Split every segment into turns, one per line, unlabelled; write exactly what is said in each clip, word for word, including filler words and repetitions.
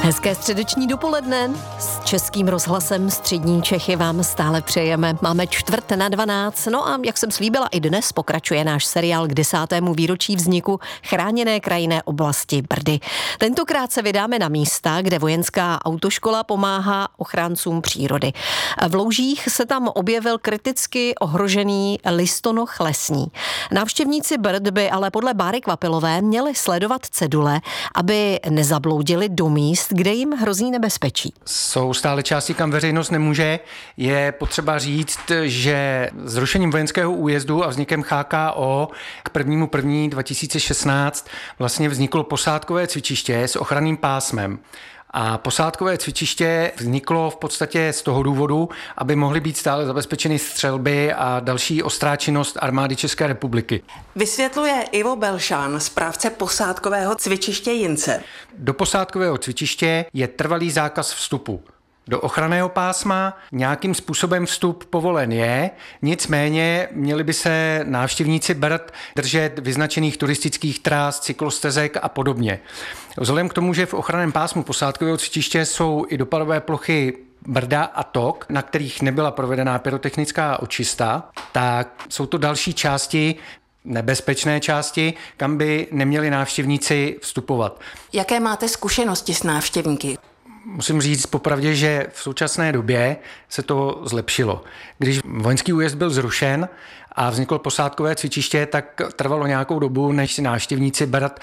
Hezké středeční dopoledne. S Českým rozhlasem Střední Čechy vám stále přejeme. Máme čtvrt na dvanáct, no a jak jsem slíbila, i dnes pokračuje náš seriál k desátému výročí vzniku chráněné krajinné oblasti Brdy. Tentokrát se vydáme na místa, kde vojenská autoškola pomáhá ochráncům přírody. V Loužích se tam objevil kriticky ohrožený listonoch lesní. Návštěvníci Brd by ale podle Báry Kvapilové měli sledovat cedule, aby nezabloudili do míst, kde jim hrozí nebezpečí.
Jsou stále části, kam veřejnost nemůže. Je potřeba říct, že zrušením vojenského újezdu a vznikem H K O k prvnímu prvnímu dva tisíce šestnáct vlastně vzniklo posádkové cvičiště s ochranným pásmem. A posádkové cvičiště vzniklo v podstatě z toho důvodu, aby mohly být stále zabezpečeny střelby a další ostrá činnost armády České republiky.
Vysvětluje Ivo Belšan, správce posádkového cvičiště Jince.
Do posádkového cvičiště je trvalý zákaz vstupu. Do ochranného pásma nějakým způsobem vstup povolen je, nicméně měli by se návštěvníci Brd držet vyznačených turistických tras, cyklostezek a podobně. Vzhledem k tomu, že v ochranném pásmu posádkového cvičiště jsou i dopadové plochy Brda a Tok, na kterých nebyla provedená pyrotechnická očista, tak jsou to další části, nebezpečné části, kam by neměli návštěvníci vstupovat.
Jaké máte zkušenosti s návštěvníky?
Musím říct popravdě, že v současné době se to zlepšilo. Když vojenský újezd byl zrušen a vzniklo posádkové cvičiště, tak trvalo nějakou dobu, než si návštěvníci Brd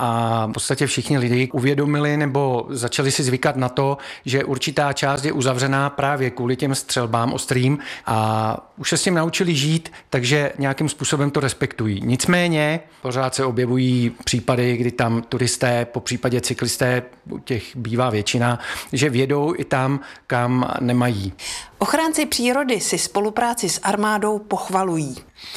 a v podstatě všichni lidi uvědomili nebo začali si zvykat na to, že určitá část je uzavřená právě kvůli těm střelbám ostrým a už se s tím naučili žít, takže nějakým způsobem to respektují. Nicméně pořád se objevují případy, kdy tam turisté, po případě cyklisté, těch bývá většina, že vjedou i tam, kam nemají.
Ochránci přírody si spolupráci s armádou pochvalují.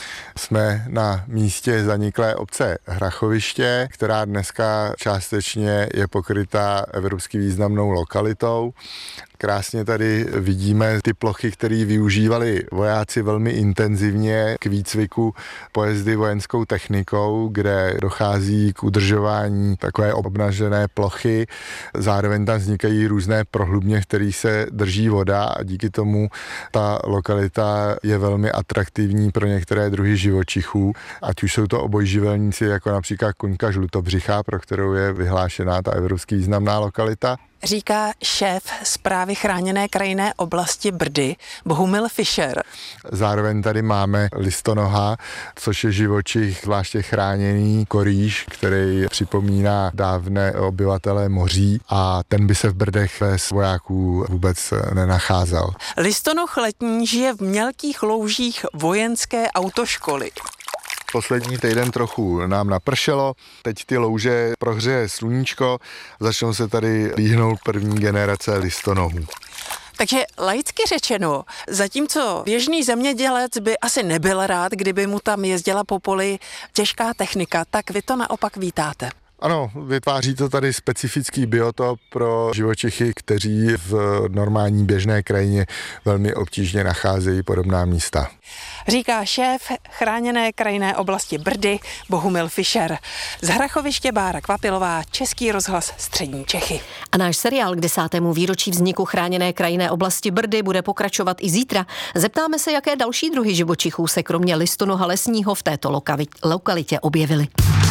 Jsme na místě zaniklé obce Hrachoviště, která dneska částečně je pokrytá evropsky významnou lokalitou. Krásně tady vidíme ty plochy, které využívali vojáci velmi intenzivně k výcviku pojezdy vojenskou technikou, kde dochází k udržování takové obnažené plochy. Zároveň tam vznikají různé prohlubně, v kterých se drží voda a díky tomu ta lokalita je velmi atraktivní pro některé druhy živočichů, ať už jsou to obojživelníci, jako například kuňka žlutobřichá, pro kterou je vyhlášená ta evropsky významná lokalita.
Říká šéf správy chráněné krajinné oblasti Brdy Bohumil Fischer.
Zároveň tady máme listonoha, což je živočich zvláště chráněný korýš, který připomíná dávné obyvatele moří a ten by se v Brdech bez vojáků vůbec nenacházel.
Listonoch letní žije v mělkých loužích vojenské autoškoly.
Poslední týden trochu nám napršelo, teď ty louže prohřeje sluníčko, začnou se tady líhnout první generace listonohů.
Takže laicky řečeno, zatímco běžný zemědělec by asi nebyl rád, kdyby mu tam jezdila po poli těžká technika, tak vy to naopak vítáte.
Ano, vytváří to tady specifický biotop pro živočichy, kteří v normální běžné krajině velmi obtížně nacházejí podobná místa.
Říká šéf chráněné krajinné oblasti Brdy Bohumil Fischer. Z Hrachoviště Bára Kvapilová, Český rozhlas Střední Čechy.
A náš seriál k desátému výročí vzniku chráněné krajinné oblasti Brdy bude pokračovat i zítra. Zeptáme se, jaké další druhy živočichů se kromě listonoha lesního v této lokalitě objevily.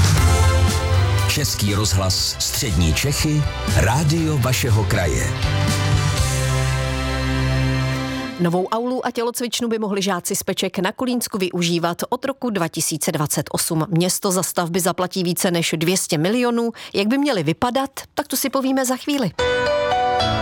Český rozhlas Střední Čechy, rádio vašeho kraje.
Novou aulu a tělocvičnu by mohli žáci z Peček na Kolínsku využívat od roku dva tisíce dvacet osm. Město za stavby zaplatí více než dvě stě milionů. Jak by měly vypadat, tak to si povíme za chvíli.